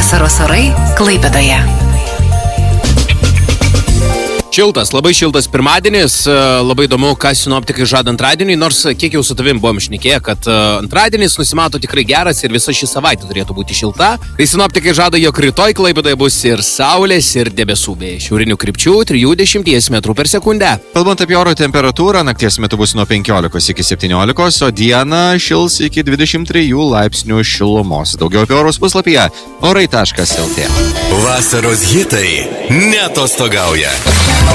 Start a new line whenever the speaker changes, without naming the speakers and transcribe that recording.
Vasaros orai Klaipėdoje.
Šiltas, labai šiltas pirmadienis, labai įdomu, ką sinoptikai žada antradienį, nors kiek jau su tavim buvom šnekėję, kad antradienis nusimato tikrai geras ir visa ši savaitė turėtų būti šilta. Tai sinoptikai žada, jog rytoj Klaipėdoje bus ir saulės, ir debesų bei šiaurinių krypčių 30 metrų per sekundę.
Kalbant apie oro temperatūrą, nakties metu bus nuo 15 iki 17, o dieną šils iki 23 laipsnių šilumos. Daugiau apie orus puslapyje orai.lt.
Vasaros hitai neatostogauja.